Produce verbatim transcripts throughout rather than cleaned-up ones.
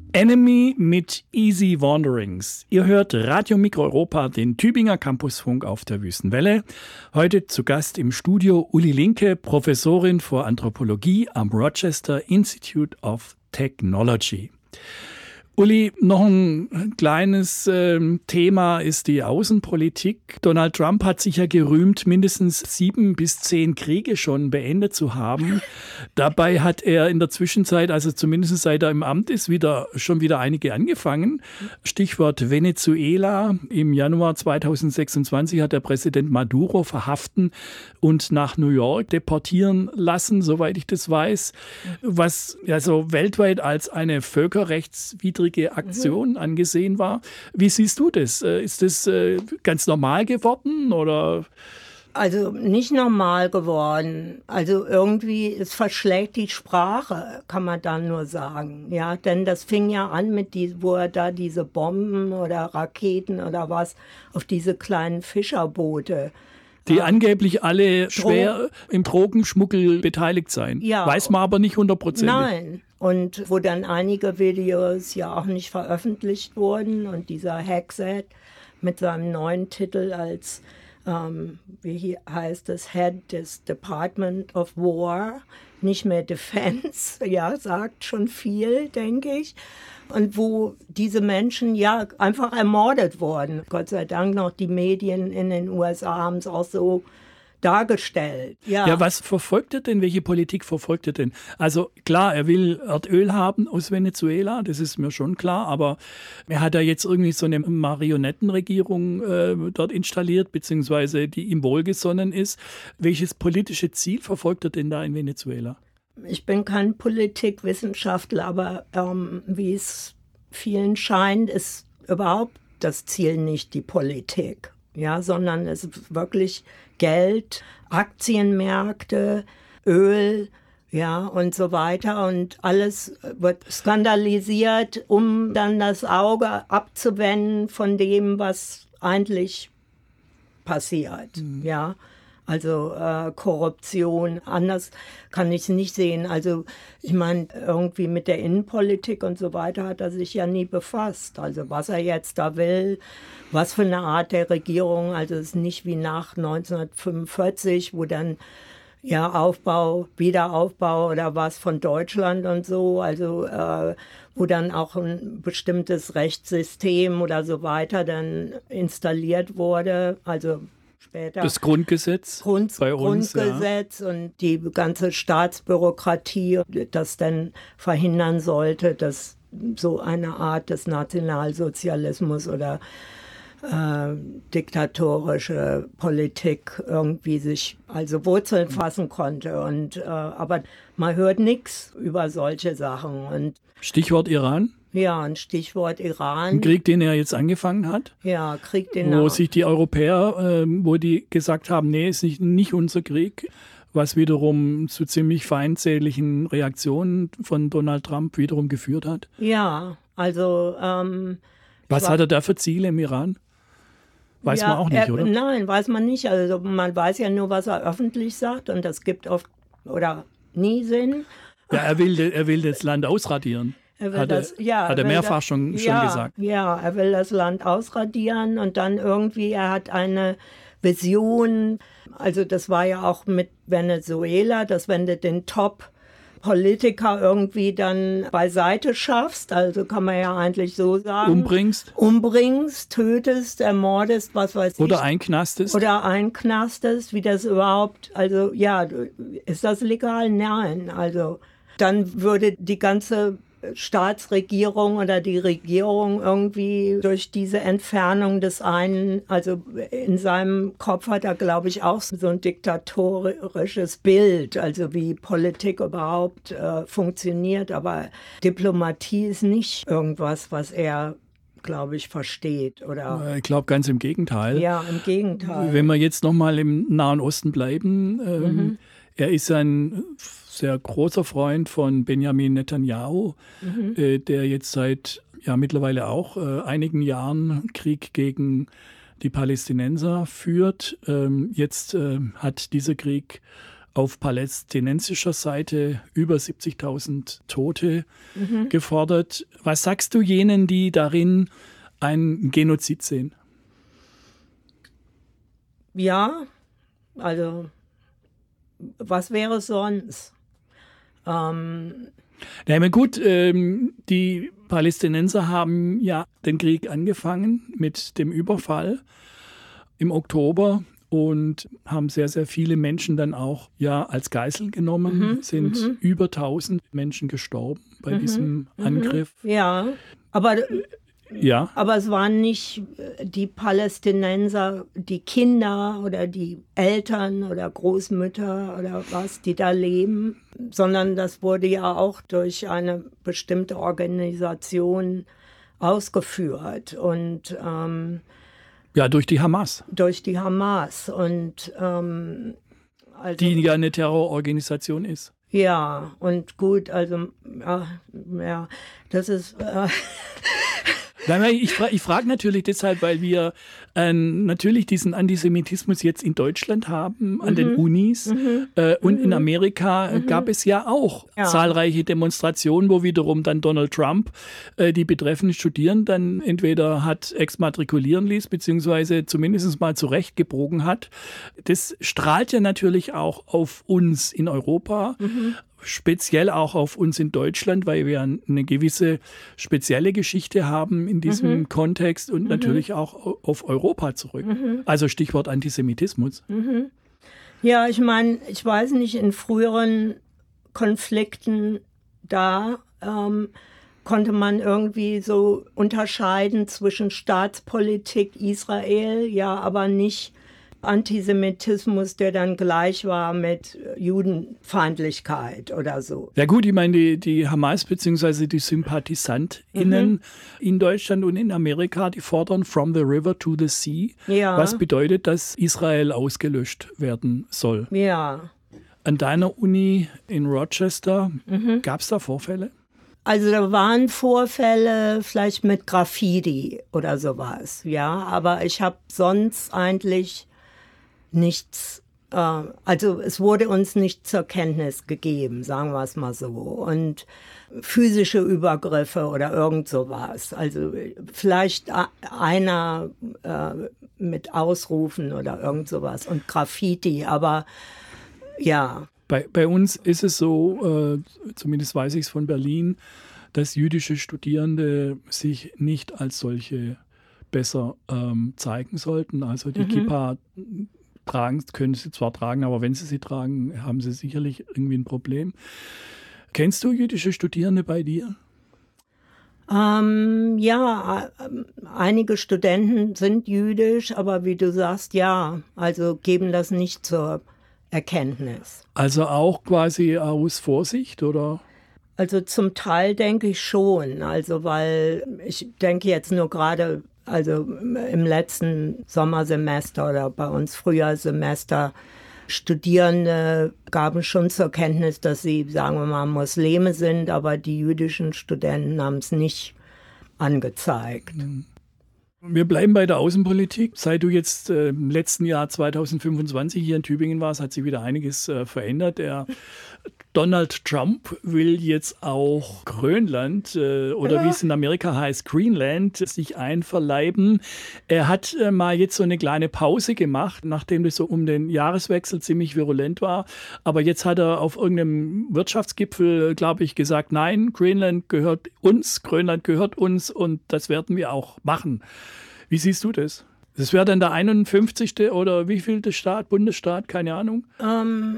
Enemy mit Easy Wanderings. Ihr hört Radio Mikro-Europa, den Tübinger Campusfunk auf der Wüstenwelle. Heute zu Gast im Studio Uli Linke, Professorin für Anthropologie am Rochester Institute of Technology. Uli, noch ein kleines äh, Thema ist die Außenpolitik. Donald Trump hat sich ja gerühmt, mindestens sieben bis zehn Kriege schon beendet zu haben. Dabei hat er in der Zwischenzeit, also zumindest seit er im Amt ist, wieder, schon wieder einige angefangen. Stichwort Venezuela. Im Januar zweitausendsechsundzwanzig hat der Präsident Maduro verhaften und nach New York deportieren lassen, soweit ich das weiß, was ja so weltweit als eine völkerrechtswidrige Aktion mhm. angesehen war. Wie siehst du das? Ist das ganz normal geworden oder? Also nicht normal geworden. Also irgendwie, es verschlägt die Sprache, kann man dann nur sagen. Ja, denn das fing ja an mit, die, wo er da diese Bomben oder Raketen oder was auf diese kleinen Fischerboote. Die angeblich alle schwer im Drogenschmuggel beteiligt seien. Ja. Weiß man aber nicht hundertprozentig. Nein. Und wo dann einige Videos ja auch nicht veröffentlicht wurden. Und dieser Hexet mit seinem neuen Titel als, ähm, wie heißt es, Head des Department of War, nicht mehr Defense, ja, sagt schon viel, denke ich. Und wo diese Menschen ja einfach ermordet wurden. Gott sei Dank noch die Medien in den U S A haben es auch so dargestellt. Ja. ja, was verfolgt er denn? Welche Politik verfolgt er denn? Also klar, er will Erdöl haben aus Venezuela, das ist mir schon klar, aber er hat ja jetzt irgendwie so eine Marionettenregierung äh, dort installiert, beziehungsweise die ihm wohlgesonnen ist. Welches politische Ziel verfolgt er denn da in Venezuela? Ich bin kein Politikwissenschaftler, aber ähm, wie es vielen scheint, ist überhaupt das Ziel nicht die Politik, ja, sondern es ist wirklich Geld, Aktienmärkte, Öl, ja, und so weiter. Und alles wird skandalisiert, um dann das Auge abzuwenden von dem, was eigentlich passiert, mhm. ja. Also äh, Korruption, anders kann ich es nicht sehen. Also ich meine, irgendwie mit der Innenpolitik und so weiter hat er sich ja nie befasst. Also was er jetzt da will, was für eine Art der Regierung, also es ist nicht wie nach neunzehnhundertfünfundvierzig, wo dann ja Aufbau, Wiederaufbau oder was von Deutschland und so, also äh, wo dann auch ein bestimmtes Rechtssystem oder so weiter dann installiert wurde, also später. Das Grundgesetz Grund, bei uns. Grundgesetz ja. Und die ganze Staatsbürokratie, das dann verhindern sollte, dass so eine Art des Nationalsozialismus oder äh, diktatorische Politik irgendwie sich also Wurzeln fassen konnte. Und, äh, aber man hört nichts über solche Sachen. Und Stichwort Iran? Ja, ein Stichwort Iran. Ein Krieg, den er jetzt angefangen hat. Ja, Krieg, den Wo er... sich die Europäer, äh, wo die gesagt haben, nee, ist nicht, nicht unser Krieg, was wiederum zu ziemlich feindsächlichen Reaktionen von Donald Trump wiederum geführt hat. Ja, also... Ähm, was war, hat er da für Ziele im Iran? Weiß ja, man auch nicht, er, oder? Nein, weiß man nicht. Also man weiß ja nur, was er öffentlich sagt und das gibt oft oder nie Sinn. Ja, er will, er will das Land ausradieren. Er will hat, das, er, ja, hat er mehrfach das, schon, schon ja, gesagt. Ja, er will das Land ausradieren und dann irgendwie, er hat eine Vision, also das war ja auch mit Venezuela, dass wenn du den Top-Politiker irgendwie dann beiseite schaffst, also kann man ja eigentlich so sagen. Umbringst. Umbringst, tötest, ermordest, was weiß ich. Oder einknastest. Oder einknastest, wie das überhaupt, also ja, ist das legal? Nein, also dann würde die ganze Staatsregierung oder die Regierung irgendwie durch diese Entfernung des einen, also in seinem Kopf hat er, glaube ich, auch so ein diktatorisches Bild, also wie Politik überhaupt äh, funktioniert, aber Diplomatie ist nicht irgendwas, was er, glaube ich, versteht. Oder ich glaube ganz im Gegenteil. Ja, im Gegenteil. Wenn wir jetzt nochmal im Nahen Osten bleiben, ähm, mhm. er ist ein sehr großer Freund von Benjamin Netanyahu, mhm. äh, der jetzt seit ja mittlerweile auch äh, einigen Jahren Krieg gegen die Palästinenser führt. Ähm, jetzt äh, hat dieser Krieg auf palästinensischer Seite über siebzigtausend Tote mhm. gefordert. Was sagst du jenen, die darin einen Genozid sehen? Ja, also was wäre sonst? Ähm Ja, aber gut, ähm, die Palästinenser haben ja den Krieg angefangen mit dem Überfall im Oktober und haben sehr, sehr viele Menschen dann auch ja als Geisel genommen. Mhm, sind mhm. über tausend Menschen gestorben bei Mhm, diesem Angriff. Ja, aber, Ja. aber es waren nicht die Palästinenser, die Kinder oder die Eltern oder Großmütter oder was, die da leben, sondern das wurde ja auch durch eine bestimmte Organisation ausgeführt und ähm, Ja, durch die Hamas. durch die Hamas. Und ähm, also, die ja eine Terrororganisation ist. Ja, und gut, also ja, ja das ist äh, Nein, ich frage ich frag natürlich deshalb, weil wir äh, natürlich diesen Antisemitismus jetzt in Deutschland haben, an mhm. den Unis. Mhm. Äh, und mhm. in Amerika mhm. gab es ja auch ja. zahlreiche Demonstrationen, wo wiederum dann Donald Trump äh, die betreffenden Studierenden entweder hat exmatrikulieren ließ, beziehungsweise zumindest mal zurechtgebogen hat. Das strahlt ja natürlich auch auf uns in Europa. Mhm. Speziell auch auf uns in Deutschland, weil wir eine gewisse spezielle Geschichte haben in diesem mhm. Kontext und mhm. natürlich auch auf Europa zurück. Mhm. Also Stichwort Antisemitismus. Mhm. Ja, ich meine, ich weiß nicht, in früheren Konflikten da ähm, konnte man irgendwie so unterscheiden zwischen Staatspolitik Israel, ja, aber nicht Antisemitismus, der dann gleich war mit Judenfeindlichkeit oder so. Ja gut, ich meine, die, die Hamas bzw. die SympathisantInnen mhm. in Deutschland und in Amerika, die fordern from the river to the sea, ja. was bedeutet, dass Israel ausgelöscht werden soll. Ja. An deiner Uni in Rochester, mhm. gab es da Vorfälle? Also da waren Vorfälle vielleicht mit Graffiti oder sowas, ja, aber ich habe sonst eigentlich nichts, äh, also es wurde uns nicht zur Kenntnis gegeben, sagen wir es mal so. Und physische Übergriffe oder irgend sowas. Also vielleicht einer äh, mit Ausrufen oder irgend sowas und Graffiti, aber ja. Bei, bei uns ist es so, äh, zumindest weiß ich es von Berlin, dass jüdische Studierende sich nicht als solche besser ähm, zeigen sollten. Also die mhm. Kippa tragen, können sie zwar tragen, aber wenn sie sie tragen, haben sie sicherlich irgendwie ein Problem. Kennst du jüdische Studierende bei dir? Ähm, ja, einige Studenten sind jüdisch, aber wie du sagst, ja, also geben das nicht zur Erkenntnis. Also auch quasi aus Vorsicht, oder? Also zum Teil denke ich schon, also weil ich denke jetzt nur gerade, also im letzten Sommersemester oder bei uns Frühjahrssemester, Studierende gaben schon zur Kenntnis, dass sie, sagen wir mal, Muslime sind, aber die jüdischen Studenten haben es nicht angezeigt. Wir bleiben bei der Außenpolitik. Seit du jetzt äh, im letzten Jahr zwanzig fünfundzwanzig hier in Tübingen warst, hat sich wieder einiges äh, verändert. Der Donald Trump will jetzt auch Grönland äh, oder ja. wie es in Amerika heißt, Greenland, sich einverleiben. Er hat äh, mal jetzt so eine kleine Pause gemacht, nachdem das so um den Jahreswechsel ziemlich virulent war. Aber jetzt hat er auf irgendeinem Wirtschaftsgipfel, glaube ich, gesagt, nein, Greenland gehört uns, Grönland gehört uns und das werden wir auch machen. Wie siehst du das? Das wäre dann der einundfünfzigste oder wie viel der Staat, Bundesstaat, keine Ahnung? Um.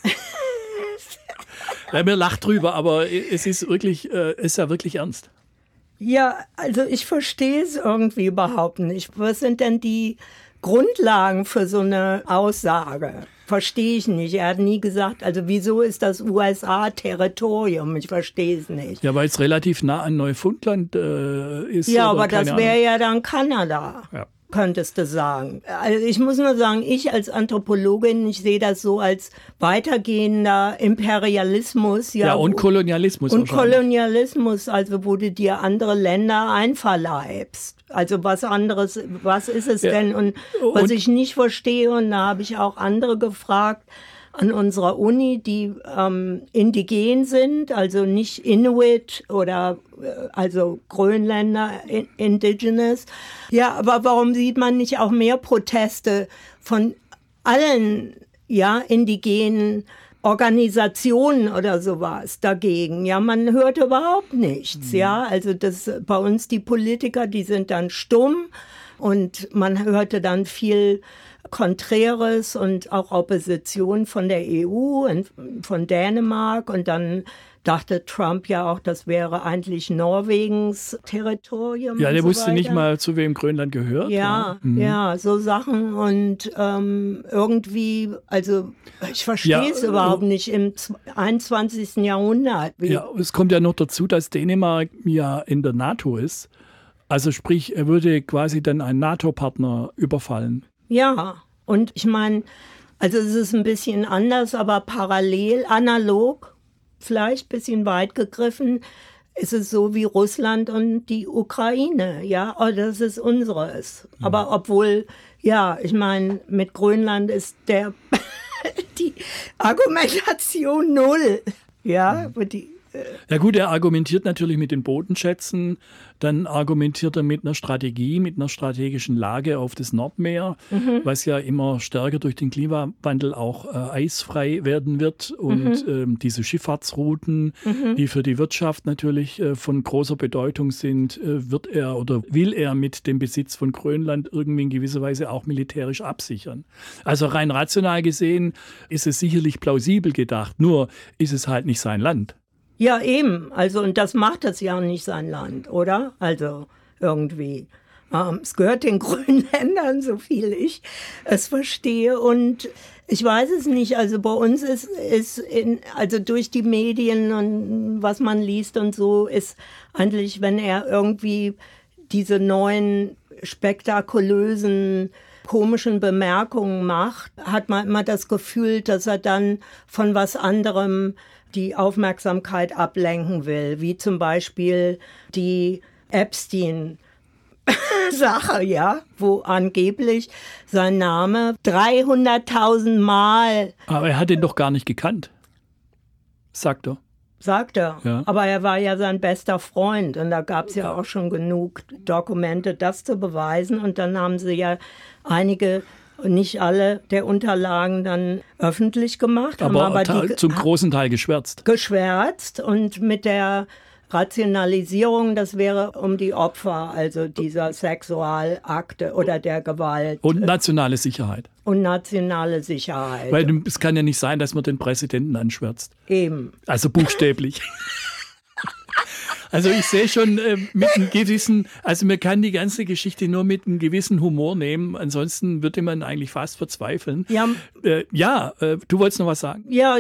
Ja, mir lacht drüber, aber es ist wirklich, äh, ist ja wirklich ernst. Ja, also ich verstehe es irgendwie überhaupt nicht. Was sind denn die Grundlagen für so eine Aussage? Verstehe ich nicht. Er hat nie gesagt, also wieso ist das U S A-Territorium? Ich verstehe es nicht. Ja, weil es relativ nah an Neufundland äh, ist. Ja, aber das wäre ja dann Kanada. Ja. Könntest du sagen. Also ich muss nur sagen, ich als Anthropologin, ich sehe das so als weitergehender Imperialismus. Ja, ja und Kolonialismus. Und Kolonialismus, also wo du dir andere Länder einverleibst. Also was anderes, was ist es ja. denn? Und was und ich nicht verstehe, und da habe ich auch andere gefragt, an unserer Uni, die ähm, indigen sind, also nicht Inuit oder äh, also Grönländer, in, Indigenous. Ja, aber warum sieht man nicht auch mehr Proteste von allen, ja, indigenen Organisationen oder sowas dagegen? Ja, man hört überhaupt nichts, mhm. ja. Also das, bei uns die Politiker, die sind dann stumm und man hörte dann viel Konträres und auch Opposition von der E U und von Dänemark. Und dann dachte Trump ja auch, das wäre eigentlich Norwegens Territorium. Ja, der so wusste weiter. nicht mal, zu wem Grönland gehört. Ja, ja, mhm. ja, so Sachen. Und ähm, irgendwie, also ich verstehe ja, es überhaupt nicht im einundzwanzigsten Jahrhundert. Wie ja, es kommt ja noch dazu, dass Dänemark ja in der NATO ist. Also sprich, er würde quasi dann einen NATO-Partner überfallen. Ja, und ich meine, also es ist ein bisschen anders, aber parallel, analog, vielleicht ein bisschen weit gegriffen, ist es so wie Russland und die Ukraine. Ja, oh, das ist unseres. Mhm. Aber obwohl, ja, ich meine, mit Grönland ist der die Argumentation null. Ja, mhm. die Ja gut, er argumentiert natürlich mit den Bodenschätzen, dann argumentiert er mit einer Strategie, mit einer strategischen Lage auf das Nordmeer, mhm. was ja immer stärker durch den Klimawandel auch äh, eisfrei werden wird. Und mhm. ähm, diese Schifffahrtsrouten, mhm. die für die Wirtschaft natürlich äh, von großer Bedeutung sind, äh, wird er oder will er mit dem Besitz von Grönland irgendwie in gewisser Weise auch militärisch absichern. Also rein rational gesehen ist es sicherlich plausibel gedacht, nur ist es halt nicht sein Land. Ja, eben. Also, und das macht das ja nicht sein Land, oder? Also, irgendwie. Ähm, es gehört den Grönländern, so viel ich es verstehe. Und ich weiß es nicht. Also, bei uns ist, ist in, also durch die Medien und was man liest und so, ist eigentlich, wenn er irgendwie diese neuen spektakulösen komischen Bemerkungen macht, hat man immer das Gefühl, dass er dann von was anderem die Aufmerksamkeit ablenken will, wie zum Beispiel die Epstein-Sache, ja, wo angeblich sein Name dreihunderttausend Mal... Aber er hat ihn doch gar nicht gekannt, sagt er. Sagt er. Ja. Aber er war ja sein bester Freund und da gab es ja auch schon genug Dokumente, das zu beweisen. Und dann haben sie ja einige, nicht alle der Unterlagen dann öffentlich gemacht. Aber, haben aber ta- die, zum großen Teil geschwärzt. Geschwärzt und mit der Rationalisierung, das wäre um die Opfer, also dieser Sexualakte oder der Gewalt. Und nationale Sicherheit. Und nationale Sicherheit. Weil es kann ja nicht sein, dass man den Präsidenten anschwärzt. Eben. Also buchstäblich. Also ich sehe schon äh, mit einem gewissen, also man kann die ganze Geschichte nur mit einem gewissen Humor nehmen, ansonsten würde man eigentlich fast verzweifeln. Ja, äh, ja äh, du wolltest noch was sagen? Ja,